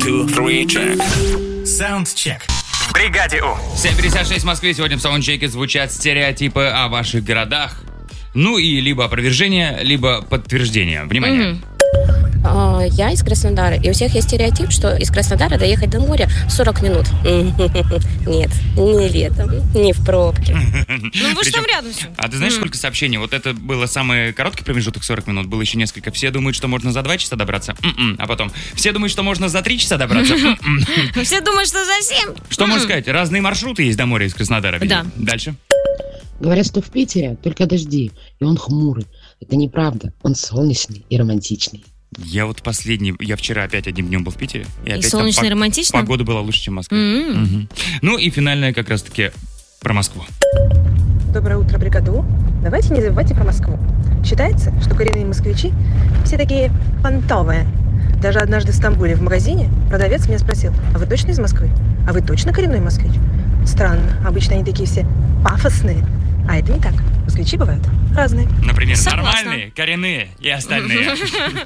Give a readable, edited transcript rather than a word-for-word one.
2, 3, check. Саундчек. В бригаде У. 7:56 в Москве. Сегодня в саундчеке звучат стереотипы о ваших городах. Ну и либо опровержение, либо подтверждение. Внимание. Я из Краснодара, и у всех есть стереотип, что из Краснодара доехать до моря 40 минут. Нет, не летом, не в пробке. Ну вы же там рядом все. А ты знаешь, сколько сообщений? Вот это было самый короткий промежуток, 40 минут. Было еще несколько. Все думают, что можно за 2 часа добраться. А потом, все думают, что можно за 3 часа добраться. Все думают, что за 7. Что можно сказать? Разные маршруты есть до моря из Краснодара. Да. Дальше. Говорят, что в Питере только дожди, и он хмурый. Это неправда, он солнечный и романтичный. Я вчера опять одним днем был в Питере. И опять солнечно и романтично? Погода была лучше, чем в Москве. Мгм. Ну и финальное как раз-таки про Москву. Доброе утро, бригаду. Давайте не забывайте про Москву. Считается, что коренные москвичи все такие понтовые. Даже однажды в Стамбуле в магазине продавец меня спросил: а вы точно из Москвы? А вы точно коренной москвич? Странно, обычно они такие все пафосные. А это не так. Москвичи бывают разные. Например, Согласна. нормальные, коренные и остальные.